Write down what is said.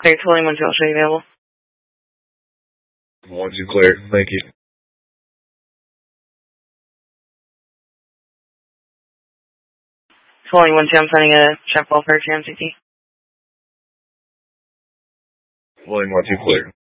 Okay, William 1-2, I'll show you available. 1-2 clear. Thank you. William 1-2, I'm sending a check welfare to MCT. William 1-2 clear.